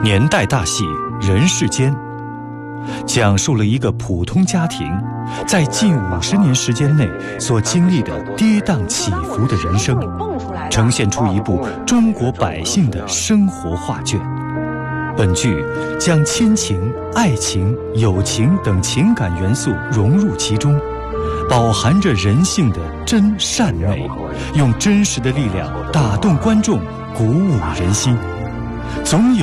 年代大戏《人世间》，讲述了一个普通家庭在近50年时间内所经历的跌宕起伏的人生，呈现出一部中国百姓的生活画卷。本剧将亲情、爱情、友情等情感元素融入其中，饱含着人性的真善美，用真实的力量打动观众，鼓舞人心。总有